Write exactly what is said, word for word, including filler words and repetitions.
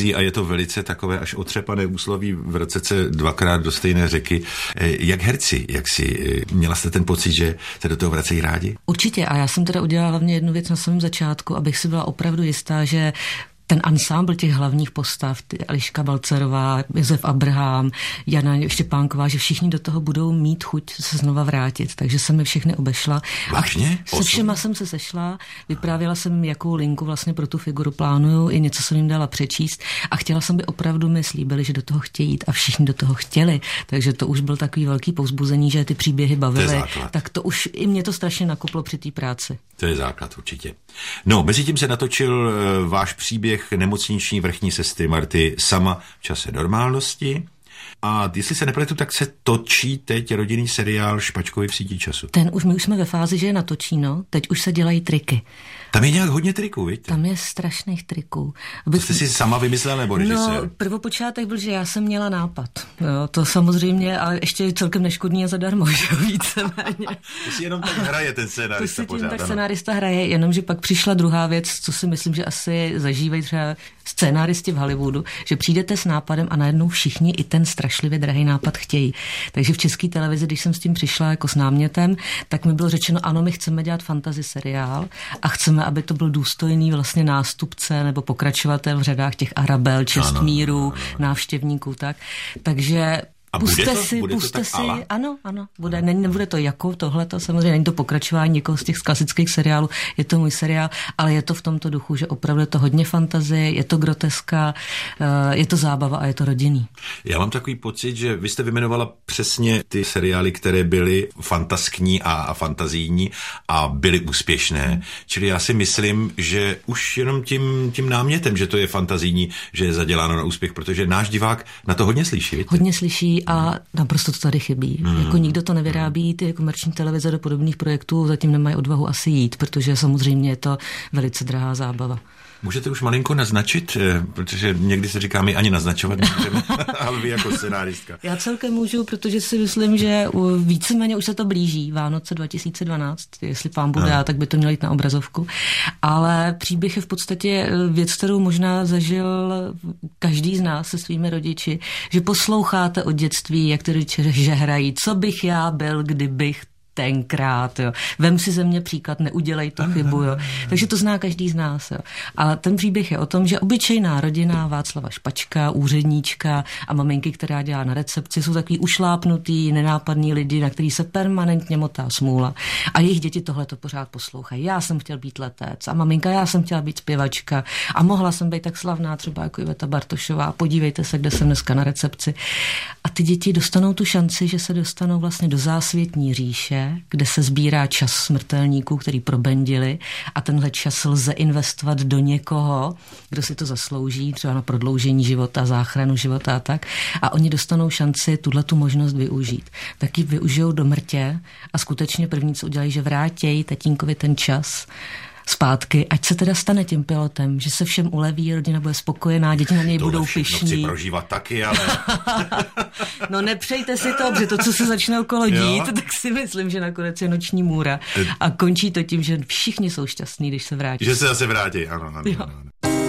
mizí a je to velice takové až otřepané úsloví vracet se dvakrát do stejné řeky. Jak herci, jak si měla jste ten pocit, že se do toho vracejí rádi? Určitě a já jsem teda udělala hlavně jednu věc na samém začátku, abych si byla opravdu jistá, že ten ansámbl těch hlavních postav, ty Eliška Balcerová, Josef Abraham, Jana Štěpánková, že všichni do toho budou mít chuť se znova vrátit. Takže jsem mi všechny obešla. Vážně? A se všema jsem se sešla, vyprávěla jsem, jakou linku vlastně pro tu figuru plánuju, i něco jsem jim dala přečíst a chtěla jsem, by opravdu mi slíbili, že do toho chtějí jít a všichni do toho chtěli. Takže to už byl takový velký povzbuzení, že ty příběhy bavily. To tak to už i mě to strašně nakoplo při té práci. To je základ určitě. No, mezi tím se natočil uh, váš příběh nemocniční vrchní sestry Marty sama v čase normálnosti. A jestli se nepletu, tak se točí teď rodinný seriál Špačkovi v síti času. Ten už, my už jsme ve fázi, že je natočíno, teď už se dělají triky. Tam je nějak hodně triků, víte? Tam je strašných triků. Aby... To jste si sama vymyslela nebo režisér? No, prvopočátek byl, že já jsem měla nápad. Jo, to samozřejmě, ale ještě celkem neškodný a zadarmo, že víceméně. To si jenom tak hraje ten scénárista pořád. To si tím tak ano. Scénárista hraje, jenomže pak přišla druhá věc, co si myslím, že asi zažívají třeba scénáristi v Hollywoodu, že přijdete s nápadem a najednou všichni i ten strašlivě drahý nápad chtějí. Takže v české televizi, když jsem s tím přišla jako s námětem, tak mi bylo řečeno, ano, my chceme dělat fantasy seriál a chceme, aby to byl důstojný vlastně nástupce nebo pokračovatel v řadách těch Arabel, Čestmírů, návštěvníků, tak. Takže a puste bude to, si, bude puste to si, ala? ano, ano, bude, ne, nebude to jako tohleto, samozřejmě není to pokračování někoho z těch klasických seriálů, je to můj seriál, ale je to v tomto duchu, že opravdu je to hodně fantazie, je to groteska, je to zábava a je to rodinný. Já mám takový pocit, že vy jste vyjmenovala přesně ty seriály, které byly fantaskní a, a fantazijní a byly úspěšné, hmm. čili já si myslím, že už jenom tím, tím námětem, že to je fantazijní, že je zaděláno na úspěch, protože náš divák na to hodně slyší. Víte? Hodně slyší a naprosto to tady chybí. Mm. Jako nikdo to nevyrábí, ty komerční televize do podobných projektů zatím nemají odvahu asi jít, protože samozřejmě je to velice drahá zábava. Můžete už malinko naznačit, protože někdy se říká, my ani naznačovat nemůžeme, ale vy jako scenáristka. Já celkem můžu, protože si myslím, že víceméně už se to blíží, Vánoce dva tisíce dvanáct, jestli pán bude, no. tak by to mělo jít na obrazovku. Ale příběh je v podstatě věc, kterou možná zažil každý z nás se svými rodiči, že posloucháte od dětství, jak ty rodiče hrají, co bych já byl, kdybych tenkrát, jo. Vem si ze mě příklad, neudělej tu chybu, jo. Takže to zná každý z nás, jo. Ale ten příběh je o tom, že obyčejná rodina Václava Špačka, úředníčka a maminky, která dělá na recepci, jsou takový ušlápnutý, nenápadní lidi, na který se permanentně motá smůla. A jejich děti tohle to pořád poslouchají. Já jsem chtěl být letec a maminka, já jsem chtěla být zpěvačka a mohla jsem být tak slavná třeba jako Iveta Bartošová. Podívejte se, kde jsem dneska na recepci. A ty děti dostanou tu šanci, že se dostanou vlastně do zásvětní říše, kde se sbírá čas smrtelníků, který probendili a tenhle čas lze investovat do někoho, kdo si to zaslouží, třeba na prodloužení života, záchranu života a tak. A oni dostanou šanci tuhletu možnost využít. Taky využijou do mrtě a skutečně první, co udělají, že vrátějí tatínkovi ten čas zpátky, ať se teda stane tím pilotem, že se všem uleví, rodina bude spokojená, děti na něj to budou pyšní. To chci prožívat taky, ale... No nepřejte si to, protože to, co se začne okolo dít, tak si myslím, že nakonec je noční můra. A končí to tím, že všichni jsou šťastní, když se vrátí. Že se zase vrátí, ano, ano, ano.